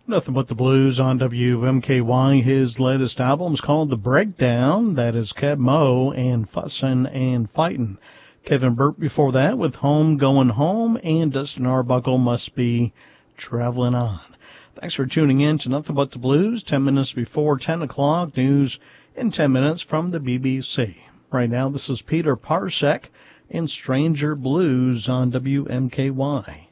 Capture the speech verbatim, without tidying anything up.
Nothing But the Blues on W M K Y. His latest album is called The Breakdown. That is Keb Mo and Fussin' and Fightin'. Kevin Burt before that with Home Going Home, and Dustin Arbuckle Must Be Traveling On. Thanks for tuning in to Nothing But the Blues. Ten minutes before ten o'clock, news in ten minutes from the B B C. Right now, this is Peter Parsek in Stranger Blues on W M K Y.